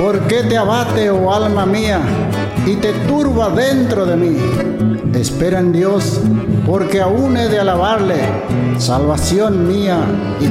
¿Por qué te abate, oh alma mía, y te turba dentro de mí? Espera en Dios, porque aún he de alabarle, salvación mía y